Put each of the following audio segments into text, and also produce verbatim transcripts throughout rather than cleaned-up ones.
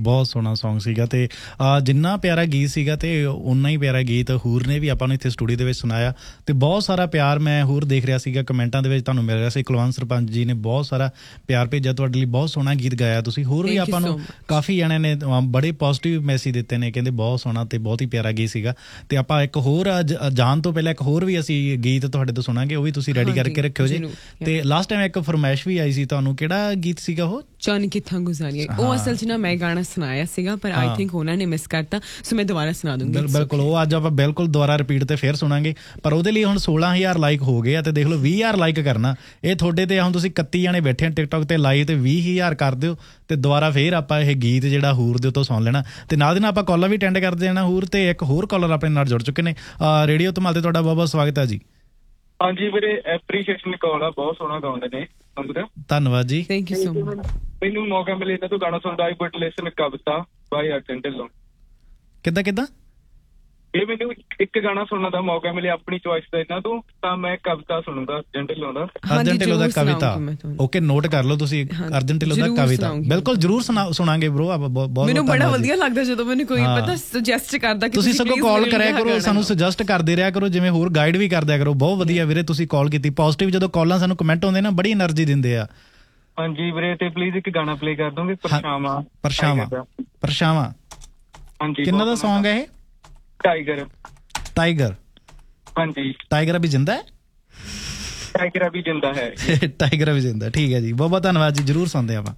ਬਹੁਤ ਸੋਹਣਾ ਸੌਂਗ ਸੀਗਾ ਤੇ ਜਿੰਨਾ ਪਿਆਰਾ ਗੀਤ ਸੀਗਾ ਤੇ ਓਨਾ ਹੀ ਪਿਆਰਾ ਗੀਤ ਹੂਰ ਨੇ ਵੀ ਆਪਾਂ ਨੂੰ ਇੱਥੇ ਸਟੂਡੀਓ ਦੇ ਵਿੱਚ ਸੁਣਾਇਆ ਤੇ ਬਹੁਤ ਸਾਰਾ ਪਿਆਰ ਮੈਂ ਹੋਰ ਦੇਖ ਰਿਹਾ ਸੀਗਾ ਕਮੈਂਟਾਂ ਦੇ ਵਿੱਚ ਤੁਹਾਨੂੰ ਮਿਲ ਰਿਹਾ ਸੀ। ਕੁਲਵੰਤ ਸਰਪੰਚ ਜੀ ਨੇ ਬਹੁਤ ਸਾਰਾ ਪਿਆਰ ਭੇਜਿਆ ਤੁਹਾਡੇ ਲਈ, ਬਹੁਤ ਸੋਹਣਾ ਗੀਤ ਗਾਇਆ ਤੁਸੀਂ। ਹੋਰ ਵੀ ਆਪਾਂ ਨੂੰ ਕਾਫੀ ਜਣਿਆਂ ਨੇ ਬੜੇ ਪੋਜ਼ੀਟਿਵ ਮੈਸੇਜ ਦਿੱਤੇ ਨੇ, ਕਹਿੰਦੇ ਬਹੁਤ ਸੋਹਣਾ ਤੇ ਬਹੁਤ ਹੀ ਪਿਆਰਾ ਗੀਤ ਸੀਗਾ। ਤੇ ਆਪਾਂ ਇੱਕ ਹੋਰ ਜਾਣ ਤੋਂ ਪਹਿਲਾਂ ਇੱਕ ਹੋਰ ਵੀ ਅਸੀਂ ਗੀਤ ਤੁਹਾਡੇ ਤੋਂ ਸੁਣਾਂਗੇ, ਉਹ ਵੀ ਤੁਸੀਂ ਰੈਡੀ ਕਰਕੇ ਰੱਖਿਓ ਜੀ। ਤੇ ਲਾਸਟ ਟਾਈਮ ਇੱਕ ਫਰਮਾਇਸ਼ ਵੀ ਆਈ ਸੀ ਤੁਹਾਨੂੰ, ਕਿਹੜਾ ਗੀਤ ਸੀਗਾ ਉਹ? ਚੰਨ ਕਿੱਥਾਂ ਗੁਜ਼ਾਰੀਏ। ਉਹ ਅਸਲ ਚ ਨਾ ਮੈਂ ਗਾਣਾ ਸੁਣਾਇਆ ਸੀਗਾ ਪਰ ਆਈ ਥਿੰਕ ਉਹਨਾਂ ਨੇ ਮਿਸ ਕਰਤਾ, ਸੋ ਮੈਂ ਦੁਬਾਰਾ ਸੁਣਾ ਦੂੰਗੀ। ਬਿਲਕੁਲ, ਉਹ ਅੱਜ ਆਪਾਂ ਬਿਲਕੁਲ ਦੁਬਾਰਾ ਰਿਪੀਟ ਤੇ ਫਿਰ ਸੁਣਾਂਗੇ। ਪਰ ਉਹਦੇ ਲਈ ਹੁਣ ਸੋਲਾਂ ਹਜ਼ਾਰ ਲਾਈਕ ਹੋ ਗਏ ਆ ਤੇ ਦੇਖ ਲਓ ਵੀਹ ਹਜ਼ਾਰ ਲਾਈਕ ਕਰਨਾ ਇਹ ਤੁਹਾਡੇ ਤੇ। ਹੁਣ ਤੁਸੀਂ ਇਕੱਤੀ ਜਾਣੇ ਬੈਠੇ ਆ ਟਿਕਟੋਕ ਤੇ ਲਾਈਵ ਤੇ ਵੀਹ ਹਜ਼ਾਰ ਕਰ ਦਿਓ ਤੇ ਦੁਬਾਰਾ ਫਿਰ ਆਪਾਂ ਇਹ ਗੀਤ ਜਿਹੜਾ ਹੂਰ ਦੇ ਉੱਤੋਂ ਸੁਣ ਲੈਣਾ ਤੇ ਨਾਲ ਦੀ ਨਾਲ ਆਪਾਂ ਕਾਲਰ ਵੀ ਅਟੈਂਡ ਕਰ ਦੇਣਾ ਹੂਰ ਤੇ। ਇੱਕ ਹੋਰ ਕਾਲਰ ਆਪਣੇ ਨਾਲ ਜੁੜ ਚੁੱਕੇ ਨੇ ਰੇਡੀਓ ਧਮਾਲ ਤੇ, ਤੁਹਾਡਾ ਬਹੁਤ ਬਹੁਤ ਸਵਾਗਤ ਹੈ ਜੀ। ਹਾਂਜੀ ਵੀਰੇ, ਐਪਰੀਸ਼ੀਏਸ਼ਨ ਕਾਲ ਆ, ਬਹੁਤ ਸੋਹਣਾ ਗਾਉਂਦੇ ਨੇ। ਧੰਨਵਾਦ ਜੀ, ਥੈਂਕ ਯੂ ਸੋ ਮਚ। ਮੈਨੂੰ ਮੌਕਾ ਮਿਲੇ ਤਾਂ ਤੂੰ ਗਾਣਾ ਸੁਣਦਾ ਆਈ ਬਟ ਲਿਸਨ ਕਵਿਤਾ ਬਾਈ ਅਰਜਨ ਢਿੱਲੋਂ। ਕਿੱਦਾਂ ਕਿੱਦਾਂ? ਇਹ ਮੈਨੂੰ ਇੱਕ ਗਾਣਾ ਸੁਣਨ ਦਾ ਮੌਕਾ ਮਿਲਿਆ ਆਪਣੀ ਚੋਇਸ ਦਾ ਇਹਨਾਂ ਤੋਂ, ਤਾਂ ਮੈਂ ਕਵਿਤਾ ਸੁਣੂਗਾ ਅਰਜਨ ਢਿੱਲੋਂ ਦਾ। ਅਰਜਨ ਢਿੱਲੋਂ ਦਾ ਕਵਿਤਾ, ਓਕੇ ਨੋਟ ਕਰ ਲਓ ਤੁਸੀਂ, ਅਰਜਨ ਢਿੱਲੋਂ ਦਾ ਕਵਿਤਾ। ਬਿਲਕੁਲ ਜਰੂਰ ਸੁਣਾਂਗੇ ਬ్రో। ਮੈਨੂੰ ਬੜਾ ਵਧੀਆ ਲੱਗਦਾ ਜਦੋਂ ਮੈਨੂੰ ਕੋਈ ਪਤਾ ਸੁਜੈਸਟ ਕਰਦਾ ਕਿ ਤੁਸੀਂ ਸਗੋਂ ਕਾਲ ਕਰਿਆ ਕਰੋ, ਸਾਨੂੰ ਸੁਜੈਸਟ ਕਰਦੇ ਰਿਹਾ ਕਰੋ, ਜਿਵੇਂ ਹੋਰ ਗਾਈਡ ਵੀ ਕਰਦਿਆ ਕਰੋ। ਬਹੁਤ ਵਧੀਆ ਵੀਰੇ ਤੁਸੀਂ ਕਾਲ ਕੀਤੀ, ਪੋਜ਼ਿਟਿਵ ਜਦੋਂ ਕਾਲਾਂ ਸਾਨੂੰ ਕਮੈਂਟ ਆਉਂਦੇ ਨਾ ਬੜੀ એનર્ਜੀ ਦਿੰਦੇ ਆ। ਹਾਂਜੀ ਵੀਰੇ, ਤੇ ਪਲੀਜ਼ ਇੱਕ ਗਾਣਾ ਪਲੇ ਕਰ ਦੋਗੇ? ਪਰਛਾਵਾਂ। ਪਰਛਾਵਾਂ ਪਰਛਾਵਾਂ ਹਾਂਜੀ, ਕਿੰਨਾ ਦਾ ਸੌਂਗ ਹੈ ਇਹ? ਟਾਈਗਰ। ਟਾਈਗਰ, ਹਾਂਜੀ। ਟਾਈਗਰ ਅਭੀ ਜਿੰਦਾ ਹੈ? ਟਾਈਗਰ ਅਭੀ ਜਿੰਦਾ ਹੈ। ਟਾਈਗਰ ਅਭੀ ਜਿੰਦਾ, ਠੀਕ ਹੈ ਜੀ, ਬਹੁਤ ਬਹੁਤ ਧੰਨਵਾਦ ਜੀ। ਜਰੂਰ ਸੁਣਦੇ ਆਪਾਂ।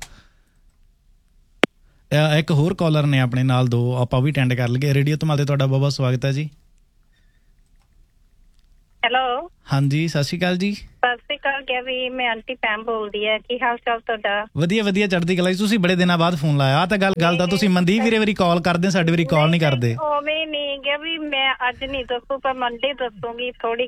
ਇੱਕ ਹੋਰ ਕਾਲਰ ਨੇ ਆਪਣੇ ਨਾਲ, ਦੋ ਆਪਾਂ ਵੀ ਅਟੈਂਡ ਕਰ ਲਈਏ। ਰੇਡੀਓ ਧਮਾਲ ਤੇ ਤੁਹਾਡਾ ਬਹੁਤ ਬਹੁਤ ਸਵਾਗਤ ਹੈ ਜੀ। ਹੈਲੋ, ਹਾਂਜੀ ਸਤਿ ਸ਼੍ਰੀ ਅਕਾਲ ਜੀ। ਸਤਿ ਸ਼੍ਰੀ ਅਕਾਲ। ਕਿਹਾ ਵੀ ਮੈਂ ਆਂਟੀ ਪੈਮ ਬੋਲਦੀ ਹੈ, ਕੀ ਹਾਲ ਚਾਲ ਤੁਹਾਡਾ? ਵਧੀਆ ਵਧੀਆ, ਚੜ੍ਹਦੀ ਕਲਾ ਜੀ। ਤੁਸੀਂ ਬੜੇ ਦਿਨਾਂ ਬਾਅਦ ਫੋਨ ਲਾਇਆ। ਆ ਤਾਂ ਗੱਲ ਗੱਲ ਤਾਂ ਤੁਸੀਂ ਮਨਦੀਪ ਵੀਰੇ ਵਾਰੀ ਕਾਲ ਕਰਦੇ, ਸਾਡੇ ਵਾਰੀ ਕਾਲ ਨਹੀਂ ਕਰਦੇ। ਉਵੇਂ ਨਹੀਂ ਗਿਆ ਵੀ ਮੈਂ ਅੱਜ ਨਹੀਂ ਦੱਸੂ ਪਰ ਮੰਡੇ ਦੱਸੂਗੀ। ਥੋੜੀ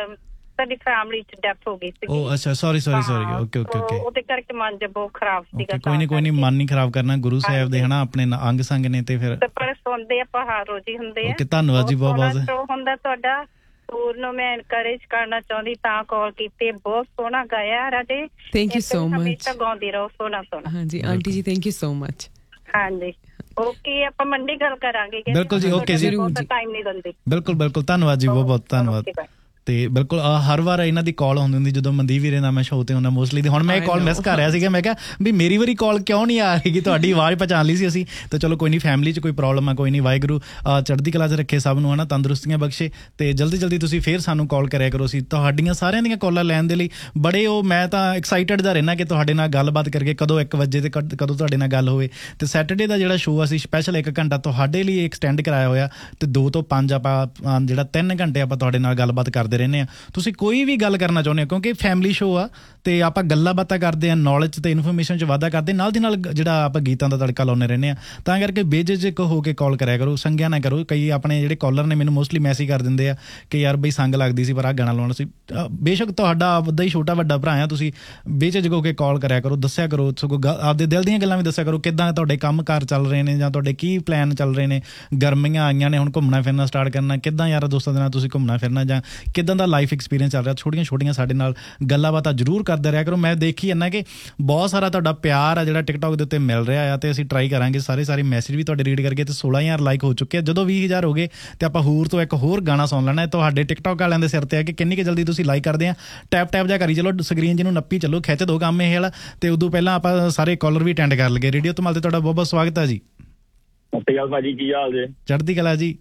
ਸਾਡੀ ਫੈਮਿਲੀ ਚ ਡੈਥ ਹੋ ਗਈ ਸੀ। ਉਹ ਅੱਛਾ, sorry sorry sorry, okay okay okay. ਉਹਦੇ ਕਰਕੇ ਮਨ ਜ ਬਹੁਤ ਖਰਾਬ ਸੀਗਾ। ਕੋਈ ਨਹੀਂ ਕੋਈ ਨਹੀਂ, ਮਨ ਨਹੀਂ ਖਰਾਬ ਕਰਨਾ। ਗੁਰੂ ਸਾਹਿਬ ਦੇ ਹਨਾ ਆਪਣੇ ਅੰਗ ਸੰਗ ਨੇ ਤੇ ਫਿਰ ਪਰ ਸੁਣਦੇ ਆਪਾਂ ਹਰ ਰੋਜ਼ ਹੀ ਹੁੰਦੇ ਆ। ਓਕੇ, ਧੰਨਵਾਦ ਜੀ ਬਹੁਤ ਬਹੁਤ। ਹੁੰਦਾ ਤੁਹਾਡਾ ਹੋਰ ਨੂੰ ਮੈਂ ਐਨਕਰੇਜ ਕਰਨਾ ਚਾਹੁੰਦੀ ਤਾਂ ਕਾਲ ਕੀਤੀ। ਬਹੁਤ ਸੋਹਣਾ ਗਾਇਆ ਰਾਜੇ, ਥੈਂਕ ਯੂ ਸੋ ਮਚ। ਹਮੇਸ਼ਾ ਗਾਉਂਦੀ ਰਹੋ, ਸੋਹਣਾ ਸੋਹਣਾ। ਹਾਂਜੀ ਆਂਟੀ ਜੀ, ਥੈਂਕ ਯੂ ਸੋ ਮਚ। ਹਾਂਜੀ ਓਕੇ, ਆਪਾਂ ਮੰਡੀ ਗੱਲ ਕਰਾਂਗੇ। ਬਿਲਕੁਲ ਜੀ, ਓਕੇ ਜੀ, ਟਾਈਮ ਨਹੀਂ ਦਿੰਦੇ। ਬਿਲਕੁਲ ਬਿਲਕੁਲ, ਧੰਨਵਾਦ ਜੀ, ਬਹੁਤ ਬਹੁਤ ਧੰਨਵਾਦ। ਤੇ ਬਿਲਕੁਲ ਹਰ ਵਾਰ ਇਹਨਾਂ ਦੀ ਕਾਲ ਹੁੰਦੀ ਹੁੰਦੀ ਜਦੋਂ ਮਨਦੀਪ ਵੀਰੇ ਨਾਲ ਮੈਂ ਸ਼ੋਅ ਤੇ ਹੁੰਦਾ ਮੋਸਟਲੀ। ਤੇ ਹੁਣ ਮੈਂ ਇਹ ਕਾਲ ਮਿਸ ਕਰ ਰਿਹਾ ਸੀਗਾ। ਮੈਂ ਕਿਹਾ ਵੀ ਮੇਰੀ ਵਾਰੀ ਕਾਲ ਕਿਉਂ ਨਹੀਂ ਆ ਰਹੀ, ਤੁਹਾਡੀ ਆਵਾਜ਼ ਪਛਾਣ ਲਈ ਸੀ ਅਸੀਂ। ਤੇ ਚਲੋ ਕੋਈ ਨਹੀਂ, ਫੈਮਿਲੀ 'ਚ ਕੋਈ ਪ੍ਰੋਬਲਮ ਆ, ਕੋਈ ਨਹੀਂ। ਵਾਹਿਗੁਰੂ ਚੜ੍ਹਦੀ ਕਲਾ 'ਚ ਰੱਖੇ ਸਭ ਨੂੰ, ਹੈ ਨਾ, ਤੰਦਰੁਸਤੀਆਂ ਬਖਸ਼ੇ। ਤੇ ਜਲਦੀ ਜਲਦੀ ਤੁਸੀਂ ਫਿਰ ਸਾਨੂੰ ਕਾਲ ਕਰਿਆ ਕਰੋ। ਅਸੀਂ ਤੁਹਾਡੀਆਂ ਸਾਰਿਆਂ ਦੀਆਂ ਕਾਲਾਂ ਲੈਣ ਦੇ ਲਈ ਬੜੇ ਉਹ ਮੈਂ ਤਾਂ ਐਕਸਾਈਟਡ ਦਾ ਰਹਿਣਾ ਕਿ ਤੁਹਾਡੇ ਨਾਲ ਗੱਲਬਾਤ ਕਰਕੇ ਕਦੋਂ ਇੱਕ ਵਜੇ ਤੇ ਕਦੋਂ ਤੁਹਾਡੇ ਨਾਲ ਗੱਲ ਹੋਵੇ। ਤੇ ਸੈਟਰਡੇ ਦਾ ਜਿਹੜਾ ਸ਼ੋਅ ਅਸੀਂ ਸਪੈਸ਼ਲ ਇੱਕ ਘੰਟਾ ਤੁਹਾਡੇ ਲਈ ਐਕਸਟੈਂਡ ਕਰਾਇਆ ਹੋਇਆ ਤੇ ਦੋ ਤੋਂ ਪੰਜ ਆਪਾਂ ਜਿਹੜਾ ਤਿੰਨ ਘੰਟੇ ਆਪਾਂ ਤੁਹਾਡੇ ਨਾਲ ਗੱਲਬਾਤ ਕਰਦੇ ਰਹਿੰਦੇ ਹਾਂ। ਤੁਸੀਂ ਕੋਈ ਵੀ ਗੱਲ ਕਰਨਾ ਚਾਹੁੰਦੇ ਹੋ, ਕਿਉਂਕਿ ਫੈਮਿਲੀ ਸ਼ੋਅ ਆ ਤੇ ਆਪਾਂ ਗੱਲਾਂ ਬਾਤਾਂ ਕਰਦੇ ਹਾਂ, ਨੌਲੇਜ ਤੇ ਇਨਫੋਰਮੇਸ਼ਨ 'ਚ ਵਾਧਾ ਕਰਦੇ, ਨਾਲ ਦੀ ਨਾਲ ਜਿਹੜਾ ਆਪਾਂ ਗੀਤਾਂ ਦਾ ਤੜਕਾ ਲਾਉਂਦੇ ਰਹਿੰਦੇ ਹਾਂ। ਤਾਂ ਕਰਕੇ ਬੇਝਿਜਕ ਹੋ ਕੇ ਕਾਲ ਕਰਿਆ ਕਰੋ, ਸੰਗਿਆ ਨਾ ਕਰੋ। ਕਈ ਆਪਣੇ ਜਿਹੜੇ ਕਾਲਰ ਨੇ ਮੈਨੂੰ ਮੋਸਟਲੀ ਮੈਸੇਜ ਕਰ ਦਿੰਦੇ ਆ ਕਿ ਯਾਰ ਬਈ ਸੰਗ ਲੱਗਦੀ ਸੀ ਪਰ ਆਹ ਗਾਣਾ ਲਾਉਣਾ ਸੀ। ਬੇਸ਼ੱਕ ਤੁਹਾਡਾ ਵੱਡਾ ਹੀ ਛੋਟਾ ਵੱਡਾ ਭਰਾ ਆ, ਤੁਸੀਂ ਬੇਝਿਜਕ ਹੋ ਕੇ ਕਾਲ ਕਰਿਆ ਕਰੋ, ਦੱਸਿਆ ਕਰੋ, ਸਗੋਂ ਆਪਦੇ ਦਿਲ ਦੀਆਂ ਗੱਲਾਂ ਵੀ ਦੱਸਿਆ ਕਰੋ। ਕਿੱਦਾਂ ਤੁਹਾਡੇ ਕੰਮ ਕਾਰ ਚੱਲ ਰਹੇ ਨੇ ਜਾਂ ਤੁਹਾਡੇ ਕੀ ਪਲਾਨ ਚੱਲ ਰਹੇ ਨੇ। ਗਰਮੀਆਂ ਆਈਆਂ ਨੇ, ਹੁਣ ਘੁੰਮਣਾ ਫਿਰਨਾ ਸਟਾਰਟ ਕਰਨਾ, ਕਿੱਦਾਂ ਯਾਰਾਂ ਦੋਸਤਾਂ ਦੇ ਨਾਲ ਤੁਸੀਂ ਘੁੰਮਣਾ ਫਿਰਨਾ ਜਾਂ ਕਿੱਦਾਂ ਦਾ ਲਾਈਫ ਐਕਸਪੀਰੀਅੰਸ ਚੱਲ ਰਿਹਾ। ਛੋਟੀਆਂ ਛੋਟੀਆਂ ਸਾਡੇ ਨਾਲ ਗੱਲਾਂ ਬਾਤਾਂ ਜ਼ਰੂਰ ਕਰਦੇ ਰਿਹਾ ਕਰੋ। ਮੈਂ ਦੇਖੀ ਜਾਂਦਾ ਕਿ ਬਹੁਤ ਸਾਰਾ ਤੁਹਾਡਾ ਪਿਆਰ ਆ ਜਿਹੜਾ ਟਿਕਟੋਕ ਦੇ ਉੱਤੇ ਮਿਲ ਰਿਹਾ ਆ ਤੇ ਅਸੀਂ ਟਰਾਈ ਕਰਾਂਗੇ ਸਾਰੇ ਸਾਰੇ ਮੈਸੇਜ ਵੀ ਤੁਹਾਡੇ ਰੀਡ ਕਰਕੇ। ਤੇ ਸੋਲਾਂ ਹਜ਼ਾਰ ਲਾਈਕ ਹੋ ਚੁੱਕੇ ਆ। ਜਦੋਂ ਵੀਹ ਹਜ਼ਾਰ ਹੋ ਗਏ ਤੇ ਆਪਾਂ ਹੋਰ ਤੋਂ ਇੱਕ ਹੋਰ ਗਾਣਾ ਸੁਣ ਲੈਣਾ। ਤੁਹਾਡੇ ਟਿਕਟੋਕ ਵਾਲਿਆਂ ਦੇ ਸਿਰ ਤੇ ਆ ਕਿ ਕਿੰਨੀ ਕੁ ਜਲਦੀ ਤੁਸੀਂ ਲਾਈਕ ਕਰਦੇ ਆ। ਟੈਪ ਟੈਪ ਜਾ ਕਰੀ ਚਲੋ, ਸਕਰੀਨ ਜਿਹਨੂੰ ਨੱਪੀ ਚੱਲੋ, ਖਿੱਚ ਦੋ ਕੰਮ ਇਹ ਵਾਲਾ। ਤੇ ਉਦੋਂ ਪਹਿਲਾਂ ਆਪਾਂ ਸਾਰੇ ਕਾਲਰ ਵੀ ਅਟੈਂਡ ਕਰ ਲਈਏ। ਰੇਡੀਓ ਧਮਾਲ ਤੇ ਤੁਹਾਡਾ ਬਹੁਤ ਬਹੁਤ ਸਵਾਗਤ ਹੈ ਜੀ। ਸਤਿ ਸ਼੍ਰੀ ਅਕਾਲ ਭਾਜੀ, ਕੀ ਹਾਲ ਜੇ? ਚੜ੍ਹਦੀ ਕਲਾ ਜੀ।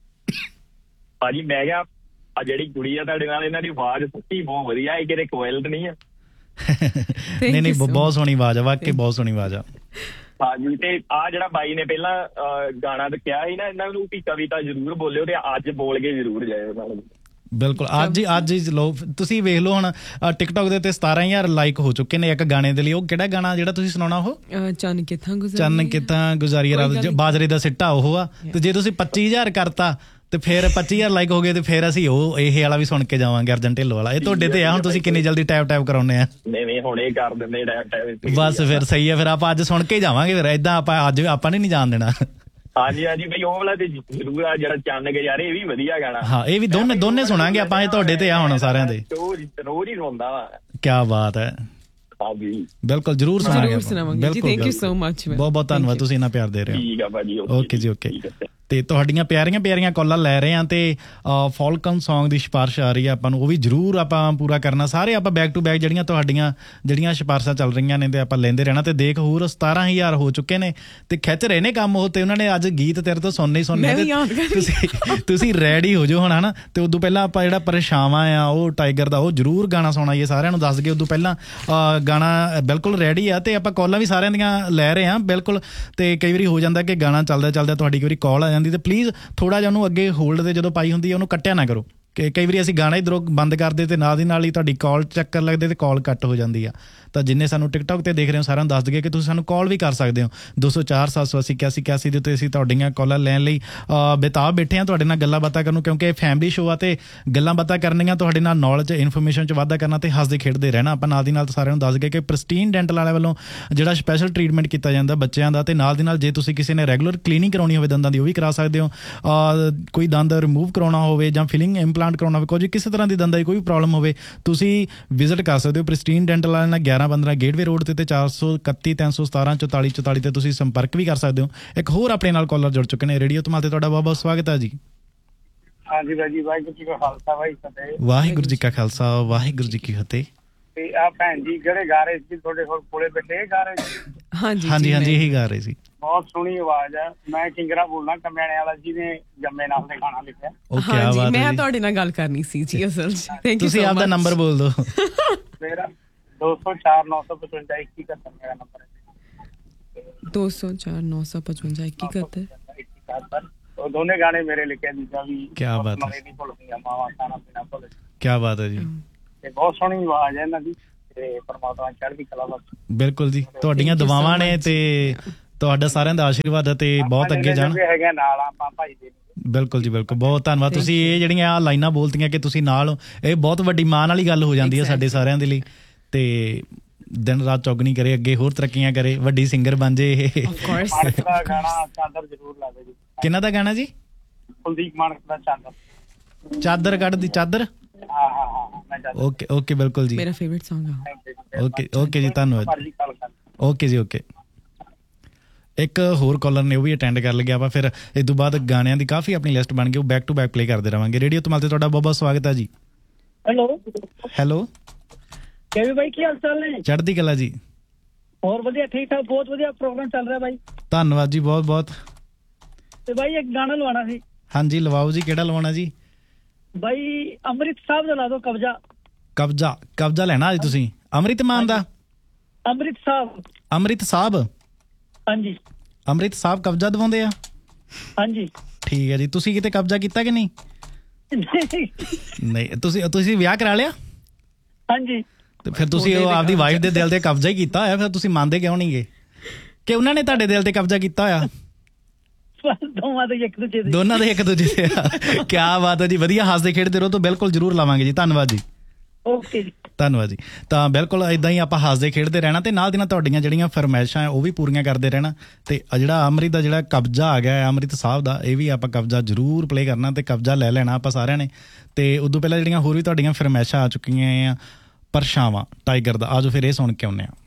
ਭਾਜੀ ਮੈਂ ਕਿਹਾ ਆ ਜਿਹੜੀ ਕੁੜੀ ਆ ਤੁਹਾਡੇ ਨਾਲ, ਇਹਨਾਂ ਦੀ ਆਵਾਜ਼ ਸੱਚੀ ਬਹੁਤ ਵਧੀਆ ਹੈ, ਕਿਤੇ ਕੋਇਲ ਨਹੀਂ ਆ? ਨਹੀਂ ਨਹੀਂ, ਬਹੁਤ ਸੋਹਣੀ ਆਵਾਜ਼ ਆ, ਵਾਕਈ ਬਹੁਤ ਸੋਹਣੀ ਆਵਾਜ਼ ਆ। ਹਾਂਜੀ, ਤੇ ਆ ਜਿਹੜਾ ਬਾਈ ਨੇ ਪਹਿਲਾਂ ਗਾਣਾ ਕਿਹਾ ਸੀ ਨਾ, ਇਹਨਾਂ ਨੂੰ ਵੀ ਕਵਿਤਾ ਜ਼ਰੂਰ ਬੋਲਿਓ ਤੇ ਅੱਜ ਬੋਲ ਕੇ ਜ਼ਰੂਰ ਜਾਇਓ ਨਾਲ। ਬਿਲਕੁਲ, ਅੱਜ ਹੀ ਅੱਜ ਹੀ ਲੋ ਤੁਸੀਂ ਵੇਖ ਲਓ। ਹੁਣ ਟਿਕਟੋਕ ਦੇ ਉੱਤੇ ਸਤਾਰਾਂ ਹਜ਼ਾਰ ਲਾਈਕ ਹੋ ਚੁੱਕੇ ਨੇ ਇੱਕ ਗਾਣੇ ਦੇ ਲਈ। ਉਹ ਕਿਹੜਾ ਗਾਣਾ ਜਿਹੜਾ ਤੁਸੀਂ ਸੁਣਾਉਣਾ? ਉਹ ਚੰਨ ਕਿੱਥਾਂ ਚੰਨ ਕਿੱਥਾਂ ਗੁਜ਼ਾਰੀ ਰਾਤ, ਬਾਜਰੇ ਦਾ ਸਿੱਟਾ ਉਹ ਆ। ਤੇ ਜੇ ਤੁਸੀਂ ਪੱਚੀ ਹਜ਼ਾਰ ਕਰਤਾ ਤੇ ਫਿਰ ਪੱਚੀ ਹਜ਼ਾਰ ਲਾਈਕ ਹੋ ਗਏ ਤੇ ਫਿਰ ਅਸੀਂ ਉਹ ਇਹ ਵਾਲਾ ਵੀ ਸੁਣ ਕੇ ਜਾਵਾਂਗੇ, ਅਰਜਨ ਢਿੱਲੋਂ ਵਾਲਾ। ਇਹ ਤੁਹਾਡੇ ਤੇ ਆ, ਹੁਣ ਤੁਸੀਂ ਕਿੰਨੀ ਜਲਦੀ ਟੈਪ ਟੈਪ ਕਰਾਉਣੇ ਆ। ਨਹੀਂ ਨਹੀਂ, ਹੁਣੇ ਕਰ ਦਿੰਦੇ ਟੈਪ ਟੈਪ। ਬਸ ਫਿਰ ਸਹੀ ਹੈ, ਫਿਰ ਆਪਾਂ ਅੱਜ ਸੁਣ ਕੇ ਜਾਵਾਂਗੇ। ਫਿਰ ਏਦਾਂ ਆਪਾਂ ਅੱਜ ਆਪਾਂ ਨਹੀਂ ਜਾਣ ਦੇਣਾ। ਹਾਂਜੀ ਹਾਂਜੀ ਬਈ, ਉਹ ਵਾਲਾ ਤੇ ਜ਼ਰੂਰ ਆ ਜਿਹੜਾ ਚੰਨ ਗੁਜ਼ਾਰੇ, ਇਹ ਵੀ ਵਧੀਆ ਗਾਣਾ। ਹਾਂ, ਇਹ ਵੀ ਦੋਨੇ ਦੋਨੇ ਸੁਣਾਂਗੇ ਆਪਾਂ। ਇਹ ਤੁਹਾਡੇ ਤੇ ਆ ਹੁਣ ਸਾਰਿਆਂ ਦੇ। ਰੋਜ਼ ਰੋਜ਼ ਹੀ ਸੁਣਦਾ ਵਾ। ਕਿਆ ਬਾਤ ਹੈ। ਹਾਂਜੀ ਬਿਲਕੁਲ ਜ਼ਰੂਰ ਸੁਣਾਂਗੇ ਜ਼ਰੂਰ ਸੁਣਾਵਾਂਗੇ ਜੀ। Thank you so much. ਬਹੁਤ ਬਹੁਤ ਧੰਨਵਾਦ, ਤੁਸੀਂ ਇੰਨਾ ਪਿਆਰ ਦੇ ਰਹੇ ਹੋ। ਠੀਕ ਆ ਭਾਜੀ, ਓਕੇ ਜੀ ਓਕੇ। ਤੇ ਤੁਹਾਡੀਆਂ ਪਿਆਰੀਆਂ ਪਿਆਰੀਆਂ ਕਾਲਾਂ ਲੈ ਰਹੇ ਹਾਂ ਤੇ ਫਾਲਕਨ ਸੌਂਗ ਦੀ ਸਿਫਾਰਿਸ਼ ਆ ਰਹੀ ਹੈ ਆਪਾਂ ਨੂੰ, ਉਹ ਵੀ ਜ਼ਰੂਰ ਆਪਾਂ ਪੂਰਾ ਕਰਨਾ। ਸਾਰੇ ਆਪਾਂ ਬੈਕ ਟੂ ਬੈਕ ਜਿਹੜੀਆਂ ਤੁਹਾਡੀਆਂ ਜਿਹੜੀਆਂ ਸਿਫਾਰਿਸ਼ਾਂ ਚੱਲ ਰਹੀਆਂ ਨੇ ਤੇ ਆਪਾਂ ਲੈਂਦੇ ਰਹਿਣਾ। ਤੇ ਦੇਖ ਹੋਰ ਸਤਾਰਾਂ ਹਜ਼ਾਰ ਹੋ ਚੁੱਕੇ ਨੇ ਤੇ ਖਿੱਚ ਰਹੇ ਨੇ ਕੰਮ ਉਹ, ਤੇ ਉਹਨਾਂ ਨੇ ਅੱਜ ਗੀਤ ਤੇਰੇ ਤੋਂ ਸੁਣਨੇ ਹੀ ਸੁਣਨੇ। ਤੁਸੀਂ ਤੁਸੀਂ ਰੈਡੀ ਹੋ ਜਾਓ ਹੁਣ ਹਨਾ। ਤੇ ਉਦੋਂ ਪਹਿਲਾਂ ਆਪਾਂ ਜਿਹੜਾ ਪਰਛਾਵਾਂ ਆ ਉਹ ਟਾਈਗਰ ਦਾ ਉਹ ਜ਼ਰੂਰ ਗਾਣਾ ਸੁਣਾਈਏ, ਸਾਰਿਆਂ ਨੂੰ ਦੱਸ ਗਏ ਉਦੋਂ ਪਹਿਲਾਂ ਗਾਣਾ ਬਿਲਕੁਲ ਰੈਡੀ ਆ। ਤੇ ਆਪਾਂ ਕਾਲਾਂ ਵੀ ਸਾਰਿਆਂ ਦੀਆਂ ਲੈ ਰਹੇ ਹਾਂ ਬਿਲਕੁਲ। ਤੇ ਕਈ ਵਾਰੀ ਹੋ ਜਾਂਦਾ ਕਿ ਗਾਣਾ ਚੱਲਦਾ ਚੱਲਦਾ ਤੁਹਾਡੀ ਕਈ ਵਾਰੀ ਕਾਲ ਆ ਜਾਂਦੀ, ਤੇ ਪਲੀਜ਼ ਥੋੜਾ ਜਿਹਾ ਉਹਨੂੰ ਅੱਗੇ ਹੋਲਡ ਤੇ ਜਦੋਂ ਪਾਈ ਹੁੰਦੀ ਹੈ ਉਹਨੂੰ ਕੱਟਿਆ ਨਾ ਕਰੋ। ਕਿ ਕਈ ਵਾਰੀ ਅਸੀਂ ਗਾਣਾ ਇੱਧਰੋਂ ਬੰਦ ਕਰਦੇ ਤੇ ਨਾਲ ਦੀ ਨਾਲ ਹੀ ਤੁਹਾਡੀ ਕਾਲ ਚੱਕਰ ਲੱਗਦੇ ਤੇ ਕਾਲ ਕੱਟ ਹੋ ਜਾਂਦੀ ਆ। ਤਾਂ ਜਿੰਨੇ ਸਾਨੂੰ ਟਿਕਟੋਕ ਤੇ ਦੇਖ ਰਹੇ ਹੋ ਸਾਰਿਆਂ ਨੂੰ ਦੱਸ ਦਈਏ ਕਿ ਤੁਸੀਂ ਸਾਨੂੰ ਕਾਲ ਵੀ ਕਰ ਸਕਦੇ ਹੋ ਦੋ ਸੌ ਚਾਰ ਸੱਤ ਸੌ ਅੱਸੀ ਇਕਿਆਸੀ ਇਕਿਆਸੀ ਦੇ ਉੱਤੇ। ਅਸੀਂ ਤੁਹਾਡੀਆਂ ਕਾਲਾਂ ਲੈਣ ਲਈ ਬੇਤਾਬ ਬੈਠੇ ਹਾਂ ਤੁਹਾਡੇ ਨਾਲ ਗੱਲਾਂ ਬਾਤਾਂ ਕਰਨ ਨੂੰ, ਕਿਉਂਕਿ ਇਹ ਫੈਮਿਲੀ ਸ਼ੋਅ ਆ ਤੇ ਗੱਲਾਂ ਬਾਤਾਂ ਕਰਨੀਆਂ, ਤੁਹਾਡੇ ਨਾਲ ਨੌਲੇਜ ਇਨਫੋਰਮੇਸ਼ਨ 'ਚ ਵਾਧਾ ਕਰਨਾ ਤੇ ਹੱਸਦੇ ਖੇਡਦੇ ਰਹਿਣਾ। ਆਪਾਂ ਨਾਲ ਦੀ ਨਾਲ ਸਾਰਿਆਂ ਨੂੰ ਦੱਸ ਗਏ ਕਿ ਪ੍ਰਿਸਟੀਨ ਡੈਂਟਲ ਵਾਲਿਆਂ ਵੱਲੋਂ ਜਿਹੜਾ ਸਪੈਸ਼ਲ ਟਰੀਟਮੈਂਟ ਕੀਤਾ ਜਾਂਦਾ ਬੱਚਿਆਂ ਦਾ, ਤੇ ਨਾਲ ਦੀ ਨਾਲ ਜੇ ਤੁਸੀਂ ਕਿਸੇ ਨੇ ਰੈਗੂਲਰ ਕਲੀਨਿੰਗ ਕਰਾਉਣੀ ਹੋਵੇ ਦੰਦਾਂ ਦੀ ਉਹ ਵੀ ਕਰਾ ਸਕਦੇ ਹੋ। ਕੋਈ ਦੰਦ ਰਿਮੂਵ ਕਰਾਉਣਾ ਹੋਵੇ ਜਾਂ ਫਿਲਿੰਗ ਇੰਪਲਾਂਟ ਕਰਾਉਣਾ ਹੋਵੇ, ਕੁਝ ਕਿਸੇ ਤਰ੍ਹਾਂ ਦੀ ਦੰਦਾਂ ਦੀ ਕੋਈ ਪ੍ਰੋਬਲਮ ਹੋਵੇ, ਤੁਸੀਂ ਵਿਜ਼ਿਟ ਕਰ ਸਕਦੇ ਹੋ ਪ੍ਰਿਸਟੀਨ ਡੈਂਟਲ ਵਾਲਿਆਂ ਨਾਲ ਗਿਆਰਾਂ ਪੰਦਰਾਂ ਗੇਟਵੇ ਰੋਡ ਤੇ ਚਾਰ ਸੌ ਇਕੱਤੀ ਤਿੰਨ ਸੌ ਸਤਾਰਾਂ ਚੁਤਾਲੀ ਚੁਤਾਲੀ ਤੇ ਤੁਸੀਂ ਸੰਪਰਕ ਵੀ ਕਰ ਸਕਦੇ ਹੋ। ਇੱਕ ਹੋਰ ਆਪਣੇ ਨਾਲ ਕਾਲਰ ਜੁੜ ਚੁੱਕੇ ਨੇ ਰੇਡੀਓ ਧਮਾਲ ਤੇ, ਤੁਹਾਡਾ ਬਹੁਤ ਬਹੁਤ ਸਵਾਗਤ ਹੈ ਜੀ। ਹਾਂਜੀ ਭਾਜੀ, ਵਾਹਿਗੁਰੂ ਜੀ ਕਾ ਖਾਲਸਾ ਵਾਹਿਗੁਰੂ ਵਾਹਿਗੁਰੂ ਜੀ ਕਾ ਖਾਲਸਾ ਵਾਹਿਗੁਰੂ ਜੀ ਕੀ ਫਤਿਹ। ਤੇ ਆ ਭੈਣ ਜੀ ਜਿਹੜੇ ਗਾ ਰਹੇ ਸੀ ਤੁਹਾਡੇ ਕੋਲੇ ਬੈਠੇ ਗਾ ਰਹੇ ਸੀ? ਹਾਂਜੀ ਹਾਂਜੀ ਹਾਂਜੀ ਇਹੀ ਗਾ ਰਹੇ ਸੀ। ਬਹੁਤ ਸੋਹਣੀ ਆਵਾਜ਼ ਹੈ। ਮੈਂ ਕਿੰਗਰਾ ਬੋਲਣਾ ਕਮਿਆਣੇ ਵਾਲਾ ਜਿਹਨੇ ਜੰਮੇ ਨਾਲ ਦੇ ਗਾਣਾ ਲਿਖਿਆ। ਓਕੇ ਆ ਬਾਤ ਹੈ। ਮੈਂ ਤੁਹਾਡੇ ਨਾਲ ਗੱਲ ਕਰਨੀ ਸੀ ਜੀ ਅਸਲ 'ਚ। Thank you. ਤੁਸੀਂ ਆਪਦਾ ਨੰਬਰ ਬੋਲ ਦਿਓ। ਮੇਰਾ ਦੋ ਸੌ ਚਾਰ ਨੌ ਸੌ ਪਚਵੰਜਾ ਇੱਕੀ ਇਕਹੱਤਰ ਮੇਰਾ ਨੰਬਰ ਹੈ। ਦੋ ਸੌ ਚਾਰ ਨੌ ਸੌ ਪਚਵੰਜਾ ਇੱਕੀ ਇਕਹੱਤਰ। ਉਹ ਦੋਨੇ ਗਾਣੇ ਮੇਰੇ ਲਿਖੇ ਦੂਜਾ ਵੀ। ਕਿਆ ਬਾਤ ਹੈ, ਨਹੀਂ ਭੁੱਲਦੀਆਂ ਮਾਵਾਂ ਖਾਣਾ ਪੀਣਾ ਭੁੱਲ। ਕਿਆ ਬਾਤ ਹੈ ਜੀ। ਤੇ ਬਹੁਤ ਸੋਹਣੀ ਆਵਾਜ਼ ਹੈ ਇਹਨਾਂ ਦੀ ਤੇ ਪਰਮਾਤਮਾ ਚੜ੍ਹਦੀ ਕਲਾ ਬਖਸ਼ੇ। ਬਿਲਕੁਲ ਜੀ, ਤੁਹਾਡੀਆਂ ਦੁਆਵਾਂ ਨੇ ਤੇ ਤੁਹਾਡਾ ਸਾਰਿਆਂ ਦਾ ਆਸ਼ੀਰਵਾਦ ਹੈ ਤੇ ਬਹੁਤ ਅੱਗੇ ਜਾਣ ਹੈਗਾ ਨਾਲ ਆਪਾਂ ਭਾਈ ਦੇ। ਬਿਲਕੁਲ ਜੀ ਬਿਲਕੁਲ, ਬਹੁਤ ਧੰਨਵਾਦ। ਤੁਸੀਂ ਇਹ ਜਿਹੜੀਆਂ ਆ ਲਾਈਨਾਂ ਬੋਲਤੀਆਂ ਕਿ ਤੁਸੀਂ ਨਾਲ ਹੋ, ਇਹ ਬਹੁਤ ਵੱਡੀ ਮਾਣ ਵਾਲੀ ਗੱਲ ਹੋ ਜਾਂਦੀ ਹੈ ਸਾਡੇ ਸਾਰਿਆਂ ਦੇ ਲਈ। ਤੇ ਦਿਨ ਰਾਤ ਚੌਗਣੀ ਕਰੇ, ਅੱਗੇ ਹੋਰ ਤਰੱਕੀਆਂ ਕਰੇ, ਵੱਡੀ ਸਿੰਗਰ ਬਣ ਜੇ ਇਹ। ਗਾਣਾ ਚਾਦਰ ਜ਼ਰੂਰ ਲਾਵੇ ਜੀ। ਕਿਹਨਾਂ ਦਾ ਗਾਣਾ ਜੀ? ਕੁਲਦੀਪ ਮਾਨਕ ਦਾ ਚਾਦਰ। ਚਾਦਰ ਕੱਢ ਦੀ ਚਾਦਰ। ਹਾਂ ਹਾਂ ਹਾਂ ਓਕੇ ਓਕੇ ਬਿਲਕੁਲ ਜੀ, ਮੇਰਾ ਫੇਵਰਿਟ Song ਆ। ਓਕੇ ਓਕੇ ਜੀ ਧੰਨਵਾਦ। ਓਕੇ ਜੀ ਓਕੇ। ਇੱਕ ਹੋਰ ਕਾਲਰ ਨੇ ਉਹ ਵੀ ਅਟੈਂਡ ਕਰ ਲਿਆ ਆਪਾਂ, ਫਿਰ ਇਸ ਤੋਂ ਬਾਅਦ ਗਾਣਿਆਂ ਦੀ ਕਾਫੀ ਆਪਣੀ ਲਿਸਟ ਬਣ ਗਈ, ਉਹ ਬੈਕ ਟੂ ਬੈਕ ਪਲੇ ਕਰਦੇ ਰਹਾਂਗੇ। ਰੇਡੀਓ ਧਮਾਲ ਤੇ ਤੁਹਾਡਾ ਬਹੁਤ ਬਹੁਤ ਸਵਾਗਤ ਹੈ ਜੀ। ਹੈਲੋ ਹੈਲੋ ਕੇਵੀ ਬਾਈ, ਕੀ ਹਾਲ ਚਾਲ ਨੇ? ਚੜ੍ਹਦੀ ਕਲਾ ਜੀ। ਹੋਰ ਵਧੀਆ, ਠੀਕ ਠਾਕ, ਬਹੁਤ ਵਧੀਆ ਪ੍ਰੋਗਰਾਮ ਚੱਲ ਰਿਹਾ ਬਾਈ। ਧੰਨਵਾਦ ਜੀ ਬਹੁਤ ਬਹੁਤ। ਤੇ ਬਾਈ ਇੱਕ ਗਾਣਾ ਲਵਾਉਣਾ ਸੀ। ਹਾਂਜੀ ਲਵਾਓ ਜੀ, ਕਿਹੜਾ ਲਵਾਉਣਾ ਜੀ? ਬਾਈ ਅੰਮ੍ਰਿਤ ਸਾਹਿਬ ਦਾ ਲਾ ਦਿਓ, ਕਬਜ਼ਾ। ਕਬਜ਼ਾ ਕਬਜ਼ਾ ਲੈਣਾ ਅੱਜ ਤੁਸੀਂ? ਅੰਮ੍ਰਿਤ ਮਾਨ ਦਾ? ਅੰਮ੍ਰਿਤ ਸਾਹਿਬ। ਅੰਮ੍ਰਿਤ ਸਾਹਿਬ? ਹਾਂਜੀ ਅੰਮ੍ਰਿਤ ਸਾਹਿਬ ਕਬਜ਼ਾ ਦਵਾਉਂਦੇ ਆ? ਹਾਂਜੀ ਠੀਕ ਹੈ ਜੀ। ਤੁਸੀਂ ਕਿਤੇ ਕਬਜ਼ਾ ਕੀਤਾ ਕਿ ਨਹੀਂ? ਨਹੀਂ। ਤੁਸੀਂ ਤੁਸੀਂ ਵਿਆਹ ਕਰਾ ਲਿਆ? ਹਾਂਜੀ। ਤੇ ਫਿਰ ਤੁਸੀਂ ਉਹ ਆਪਦੀ ਵਾਈਫ ਦੇ ਦਿਲ ਤੇ ਕਬਜ਼ਾ ਹੀ ਕੀਤਾ ਹੋਇਆ, ਫਿਰ ਤੁਸੀਂ ਮੰਨਦੇ ਕਿਉਂ ਨਹੀਂਗੇ ਕਿ ਉਹਨਾਂ ਨੇ ਤੁਹਾਡੇ ਦਿਲ ਤੇ ਕਬਜ਼ਾ ਕੀਤਾ ਹੋਇਆ? ਦੋਵਾਂ ਦੇ ਇੱਕ ਦੂਜੇ ਦੇ। ਦੋਨਾਂ ਦੇ ਇੱਕ ਦੂਜੇ ਦੇ। ਕਿਆ ਬਾਤ ਹੈ ਜੀ, ਵਧੀਆ ਹੱਸਦੇ ਖੇਡਦੇ ਰਹੋ। ਤਾਂ ਬਿਲਕੁਲ ਜ਼ਰੂਰ ਲਾਵਾਂਗੇ ਜੀ। ਧੰਨਵਾਦ ਜੀ। ਓਕੇ ਜੀ ਧੰਨਵਾਦ ਜੀ। ਤਾਂ ਬਿਲਕੁਲ ਇੱਦਾਂ ਹੀ ਆਪਾਂ ਹੱਸਦੇ ਖੇਡਦੇ ਰਹਿਣਾ ਤੇ ਨਾਲ ਦੀ ਨਾਲ ਤੁਹਾਡੀਆਂ ਜਿਹੜੀਆਂ ਫਰਮਾਇਸ਼ਾਂ ਉਹ ਵੀ ਪੂਰੀਆਂ ਕਰਦੇ ਰਹਿਣਾ। ਤੇ ਜਿਹੜਾ ਅੰਮ੍ਰਿਤ ਦਾ ਜਿਹੜਾ ਕਬਜ਼ਾ ਆ ਗਿਆ ਅੰਮ੍ਰਿਤ ਸਾਹਿਬ ਦਾ, ਇਹ ਵੀ ਆਪਾਂ ਕਬਜ਼ਾ ਜ਼ਰੂਰ ਪਲੇ ਕਰਨਾ ਤੇ ਕਬਜ਼ਾ ਲੈ ਲੈਣਾ ਆਪਾਂ ਸਾਰਿਆਂ ਨੇ। ਤੇ ਉਦੋਂ ਪਹਿਲਾਂ ਜਿਹੜੀਆਂ ਹੋਰ ਵੀ ਤੁਹਾਡੀਆਂ ਫਰਮਾਇਸ਼ਾਂ ਆ ਚੁੱਕੀਆਂ ਆ, ਪਰਛਾਵਾਂ ਟਾਈਗਰ ਦਾ, ਆਜੋ ਫਿਰ ਇਹ ਸੁਣ ਕੇ ਆਉਂਦੇ ਹਾਂ।